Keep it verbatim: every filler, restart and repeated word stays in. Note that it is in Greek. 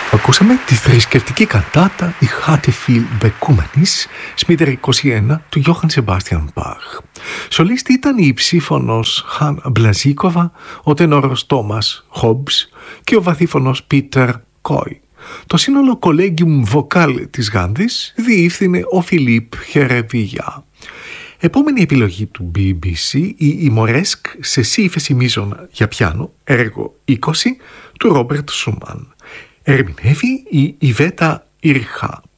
Ακούσαμε τη θρησκευτική καντάτα «Ich hatte viel Bekümmernis» Σμίτερ είκοσι ένα του Γιώχαν Σεμπάστιαν Μπαχ. Σολίστη ήταν η υψήφωνος Χαν Μπλαζίκοβα, ο τενόρος Τόμας Χόμπς και ο βαθύφωνος Πίτερ Κόι. Το σύνολο Collegium Vocal της Γάνδης διεύθυνε ο Φιλίπ Χερεβίγια. Επόμενη επιλογή του μπι μπι σι, η Ιμορέσκ σε σι ύφεση μείζωνα για πιάνο, έργο είκοσι του Ρόμπερτ Σούμαν. Ερμηνεύει η Ιβέτα Ιριχά.